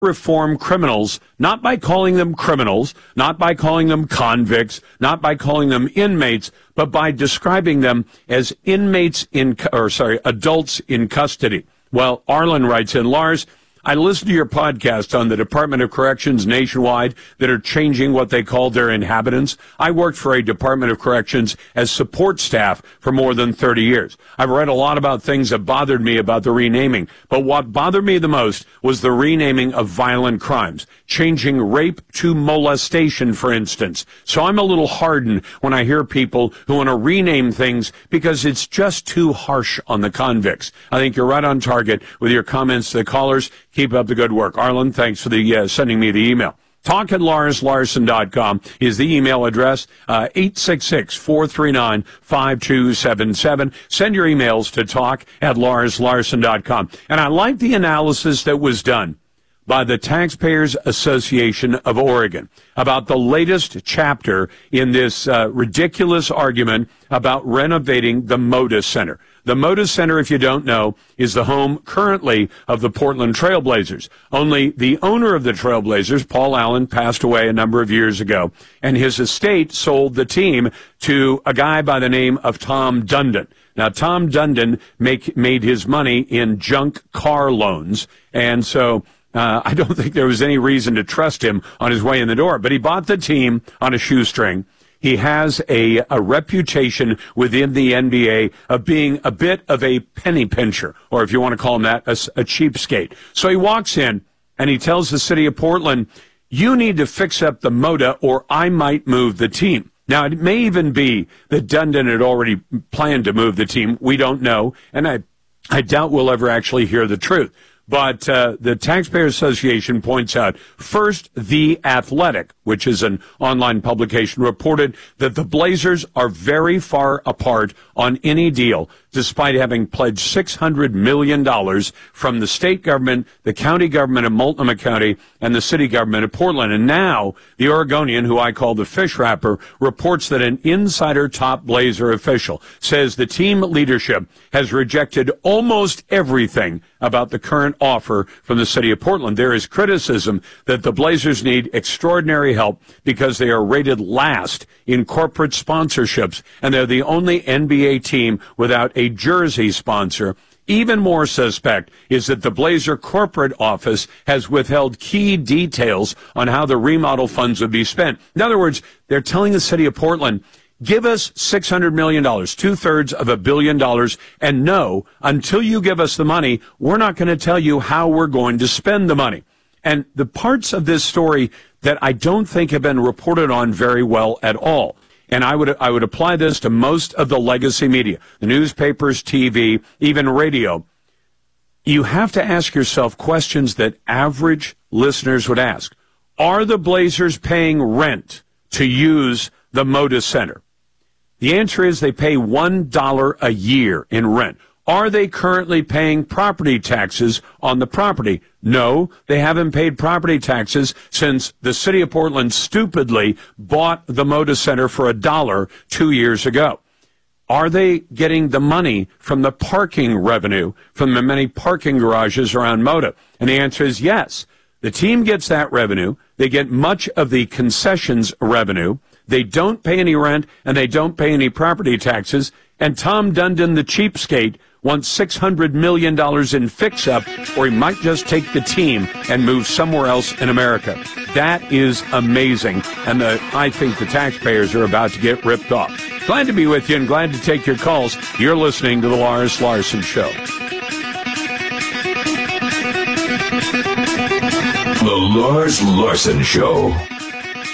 reform criminals, not by calling them criminals, not by calling them convicts, not by calling them inmates, but by describing them as adults in custody. Well, Arlen writes in, Lars, I listened to your podcast on the Department of Corrections nationwide that are changing what they call their inhabitants. I worked for a Department of Corrections as support staff for more than 30 years. I've read a lot about things that bothered me about the renaming, but what bothered me the most was the renaming of violent crimes, changing rape to molestation, for instance. So I'm a little hardened when I hear people who want to rename things because it's just too harsh on the convicts. I think you're right on target with your comments to the callers. Keep up the good work. Arlen, thanks for the sending me the email. Talk@LarsLarson.com is the email address, 866-439-5277. Send your emails to talk@LarsLarson.com. And I like the analysis that was done by the Taxpayers Association of Oregon about the latest chapter in this ridiculous argument about renovating the Moda Center. The Moda Center, if you don't know, is the home currently of the Portland Trailblazers. Only the owner of the Trailblazers, Paul Allen, passed away a number of years ago, and his estate sold the team to a guy by the name of Tom Dundon. Now, Tom Dundon made his money in junk car loans, and so I don't think there was any reason to trust him on his way in the door. But he bought the team on a shoestring. He has a reputation within the NBA of being a bit of a penny pincher, or if you want to call him that, a cheapskate. So he walks in and he tells the city of Portland, you need to fix up the Moda or I might move the team. Now, it may even be that Dundon had already planned to move the team. We don't know, and I doubt we'll ever actually hear the truth. But the Taxpayers Association points out, first, The Athletic, which is an online publication, reported that the Blazers are very far apart on any deal, despite having pledged $600 million from the state government, the county government of Multnomah County, and the city government of Portland. And now, the Oregonian, who I call the fish wrapper, reports that an insider top Blazer official says the team leadership has rejected almost everything about the current offer from the city of Portland. There is criticism that the Blazers need extraordinary help because they are rated last in corporate sponsorships, and they're the only NBA team without a jersey sponsor. Even more suspect is that the Blazer corporate office has withheld key details on how the remodel funds would be spent. In other words, they're telling the city of Portland, give us $600 million, 2/3 of $1 billion, and no, until you give us the money, we're not going to tell you how we're going to spend the money. And the parts of this story that I don't think have been reported on very well at all, and I would apply this to most of the legacy media, the newspapers, TV, even radio, you have to ask yourself questions that average listeners would ask. Are the Blazers paying rent to use the Moda Center? The answer is they pay $1 a year in rent. Are they currently paying property taxes on the property? No, they haven't paid property taxes since the city of Portland stupidly bought the Moda Center for $1 2 years ago. Are they getting the money from the parking revenue from the many parking garages around Moda? And the answer is yes. The team gets that revenue. They get much of the concessions revenue. They don't pay any rent, and they don't pay any property taxes. And Tom Dundon, the cheapskate, wants $600 million in fix-up, or he might just take the team and move somewhere else in America. That is amazing, and I think the taxpayers are about to get ripped off. Glad to be with you and glad to take your calls. You're listening to The Lars Larson Show. The Lars Larson Show.